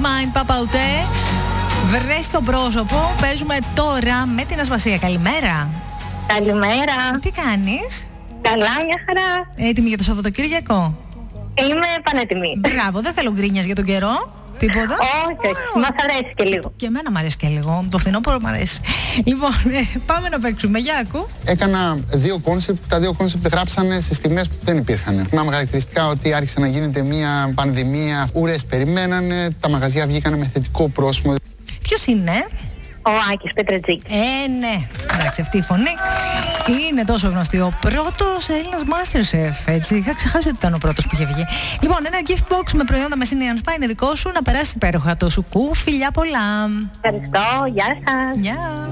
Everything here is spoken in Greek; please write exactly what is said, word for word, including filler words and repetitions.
Mind, Πάπα Ουτέ. Βρες το πρόσωπο. Παίζουμε τώρα με την Ασπασία. Καλημέρα. Καλημέρα. Τι κάνεις? Καλά, μια χαρά. Έτοιμη για το Σαββατοκύριακο? Είμαι πανέτοιμη. Μπράβο, δεν θέλω γκρίνιας για τον καιρό. Τίποτα. Όχι, όχι. Μας αρέσει και λίγο. Και εμένα μου αρέσει και λίγο. Το φθινόπωρο μου αρέσει. Λοιπόν, ε, πάμε να παίξουμε. Για ακού. Έκανα δύο κόνσεπτ. Τα δύο κόνσεπτ γράψανε σε στιγμές που δεν υπήρχαν. Θυμάμαι χαρακτηριστικά ότι άρχισε να γίνεται μια πανδημία. Ουρές περιμένανε. Τα μαγαζιά βγήκανε με θετικό πρόσημο. Ποιος είναι? Ο Άκης Πετρετζίκης. Ε, ναι. Εντάξει, αυτή η φωνή είναι τόσο γνωστή. Ο πρώτος Έλληνας Masterchef. Έτσι, είχα ξεχάσει ότι ήταν ο πρώτος που είχε βγει. Λοιπόν, ένα gift box με προϊόντα με Spa είναι δικό σου. Να περάσει υπέροχα το σουκού. Φιλιά πολλά. Ευχαριστώ. Γεια σας. Γεια.